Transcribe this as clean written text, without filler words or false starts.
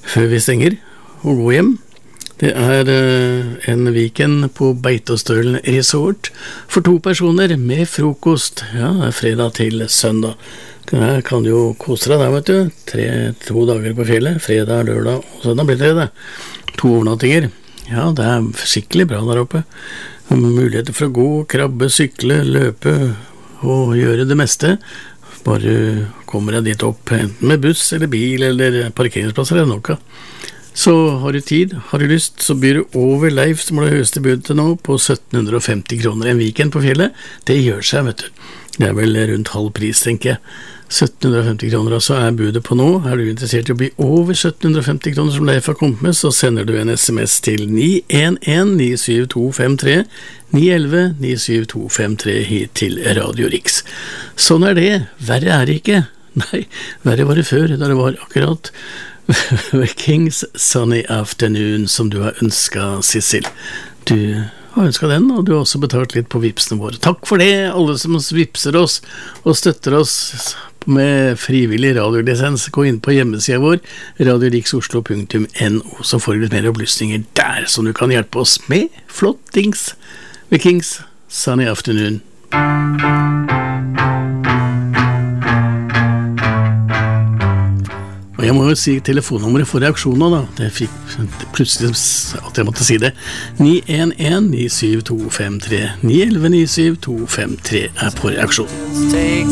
før vi stenger og går hjem. Det en weekend på Beitostølen Resort for 2 personer med frokost. Ja, det fredag til søndag. Her kan du jo kose deg der, vet du. 2 dager på fjellet, fredag, lørdag og søndag blir det. 2 overnattinger. Ja, det skikkelig bra der oppe. Muligheter for å gå, krabbe, sykle, løpe og gjøre det meste. Bare kommer jeg dit opp, enten med buss eller bil eller parkeringsplasser eller noe. Så har du tid, har du lyst, så byr du over Leif, som har det høyeste budet til nå, på 1750 kroner en weekend på fjellet. Det gjør seg, vet du. Det vel rundt halv pris, tenker jeg. 1750 kroner altså budet på nå. Er du interessert i å bli over 1750 kroner som Leif har kommet med, så sender du en SMS til 911-97253, 911-97253 hit til Radio Riks. Sånn det. Verre det ikke. Nei, verre var det før, da det var akkurat Kings Sunny Afternoon som du har ønsket, Sissel. Du har ønsket den, og du har også betalt litt på vipsene våre. Takk for det, alle som vipser oss og støtter oss med frivillig radiolisens. Gå inn på hjemmesiden vår, radioriksoslo.no, så får du litt mer opplysninger der, som du kan hjelpe oss med flott things med Kings Sunny Afternoon. Og jeg må jo si telefonnummeret for reaksjoner da. Det fikk plutselig at jeg måtte si det. 911-97253, 911-97253 på reaksjon.